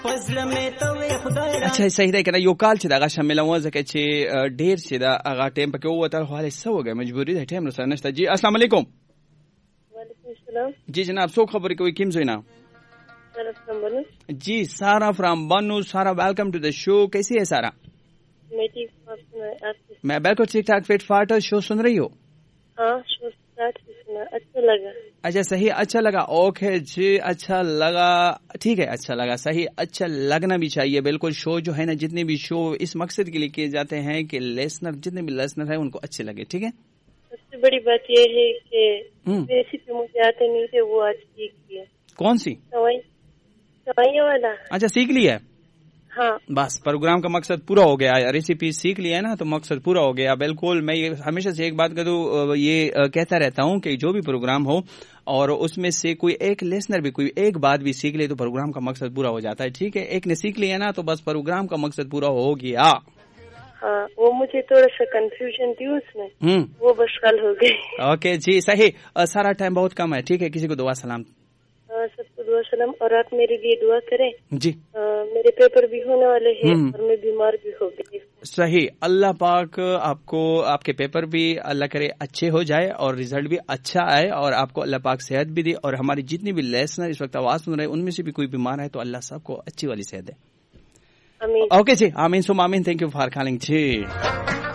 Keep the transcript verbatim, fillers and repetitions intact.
अच्छा सही ده کنه یو کال چې دغه شامل و ځکه چې ډیر چې دا هغه ټیم پکې وته خو هله سوګه مجبوری ده ټیم رسنه نشته. جی السلام علیکم. وعلیکم السلام. جی جناب څوک خبرې کوي کیم زوینا؟ سارا فرام بنو. جی سارا فرام بنو. سارا welcome to the show. कैसी है सारा? मैं ठीक हूं. मैं बिल्कुल ठीक ठाक फिट फाट. शो सुन रही हो? हाँ शो स्टार्ट सुना. अच्छा लगा. अच्छा सही अच्छा लगा. ओके जी अच्छा लगा. ठीक है अच्छा लगा. सही अच्छा लगना भी चाहिए. बिल्कुल शो जो है ना जितने भी शो इस मकसद के लिए किए जाते हैं कि लिसनर जितने भी लिसनर है उनको अच्छे लगे. ठीक है. सबसे बड़ी बात यह है कि रेसिपी मुझे आते नहीं थे वो आज सीख लिया. कौन सी? सवाई सवाइयों वाला. अच्छा सीख लिया. हाँ बस प्रोग्राम का मकसद पूरा हो गया. रेसिपी सीख लिया है ना तो मकसद पूरा हो गया. बिल्कुल मैं ये हमेशा से एक बात करूँ ये कहता रहता हूँ कि जो भी प्रोग्राम हो और उसमें से कोई एक लिसनर भी कोई एक बात भी सीख ले तो प्रोग्राम का मकसद पूरा हो जाता है. ठीक है. एक ने सीख लिया ना तो बस प्रोग्राम का मकसद पूरा हो गया. हाँ वो मुझे थोड़ा सा कंफ्यूजन थी उसमें वो बस हल हो गई. ओके जी सही. सारा टाइम बहुत कम है. ठीक है. किसी को दुआ सलाम. सबको दुआ सलाम और आप मेरे लिए दुआ करें. जी आ, मेरे पेपर भी होने वाले हैं और मैं बीमार भी हो गई. सही. अल्लाह पाक आपको आपके पेपर भी अल्लाह करे अच्छे हो जाए और रिजल्ट भी अच्छा आए और आपको अल्लाह पाक सेहत भी दे. और हमारी जितनी भी लिसनर इस वक्त आवाज सुन रहे हैं उनमें से भी कोई बीमार है तो अल्लाह सबको अच्छी वाली सेहत दे. आमीन. ओके जी आमीन सुम आमीन. Thank you for calling ji.